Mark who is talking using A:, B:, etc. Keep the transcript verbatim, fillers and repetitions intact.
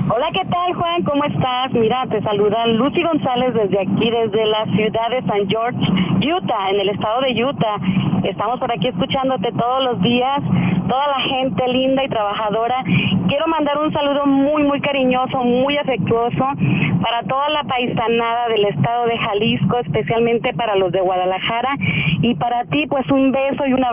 A: Hola, ¿qué tal, Juan? ¿Cómo estás? Mira, te saluda Lucy González desde aquí, desde la ciudad de San George, Utah, en el estado de Utah. Estamos por aquí escuchándote todos los días, toda la gente linda y trabajadora. Quiero mandar un saludo muy, muy cariñoso, muy afectuoso para toda la paisanada del estado de Jalisco, especialmente para los de Guadalajara. Y para ti, pues un beso y una